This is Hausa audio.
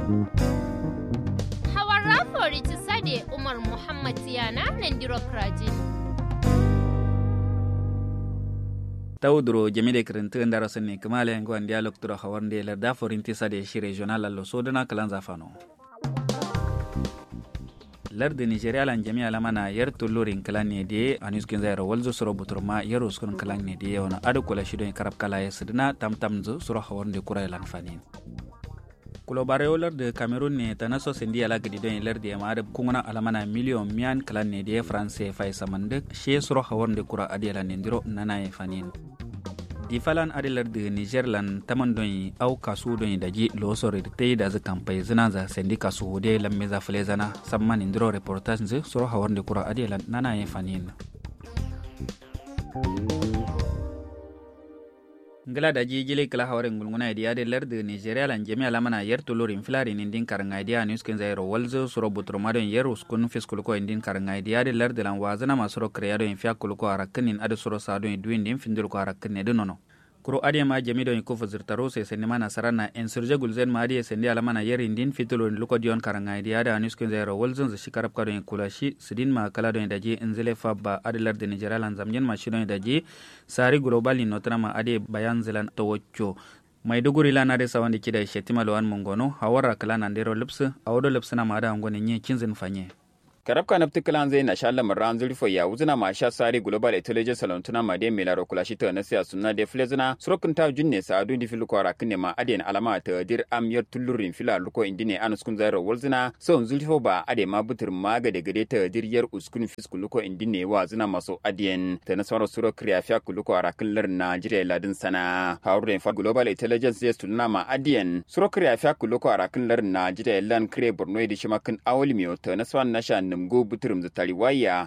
Hawar rafori ta sade Umar Muhammad Tiyana Nandiro Krajin. Taudro jamide kirinti ndara sene kamale ngwan dialog turo hawarnde la da forinti sade shi regional allo sodana kalanza fano. Lardi Nigeria lan jami'a lamana yar tulurin kalane de aniskin zaira walzo suro buturma yar uskun kalane de wana adu kula shido karab kala ya sidina tamtamzu suro hawarnde kura lan fanin. Kulo bareolar de Cameroon ne tanaso sendi ala gidi don lardi ma da kunguna alamana miliyon miyan kalane de France fay samande she suro hawarnde kura adela nendiro nana e fanin. Di falan adilar de Niger lan taman don au kasu don daji losori te da za kampai zina za sendi kasu de lamme za flezana samman indiro reportage ze suro hawarnde kura adela nana e fanin. Ngala daji jile kala hawaren gulguna idiya de lardi Nigeria lan jami'a lamana yer tulurin filari nindin karanga idiya news ken zairo walzo suro buturmadon yer uskun fiskuluko indin karanga idiya de lardi lan wazana masuro kreado in fiya kuluko arakin adu suro sado in duin din finduluko arakin ne dunono kuro adiya ma jami don ko fazirtaro se senima nasarana insurje gulzen ma adiya sendi alamana yer indin fitulo luko dion karanga idiya da news ken zairo walzo za shikarab kado in kulashi sidin ma kala don daji inzile fabba adi lardi Nigeria lan zamjen ma shidon daji sari global in notrama ade bayan zilan tawacco maiduguri lana de sawandi kida shetima lawan mongono hawara kala nandero lips awodo lips na mada ngone nye kinzin fanye karabka nafti kalan zai na shala marran zulfo ya wuzuna ma sha sari global intelligence salontuna ma de milaro kulashi ta na siya sunna de flezuna surokun ta junne sa adu di fil kwara kinne ma aden alama ta dir amyar tullurin fila luko indine anuskun zairo wulzuna so zulfo ba ade ma butur maga de gade ta diryar uskun fiskul luko indine wa zuna maso adien ta na soro suro kriafia kuluko arakin Nigeria ladin sana hawre fa global intelligence ya sunna ma adien suro kriafia kuluko arakin Nigeria lan kre borno di shimakin awlimiyo ta na swan nashan go buturum da tariwaya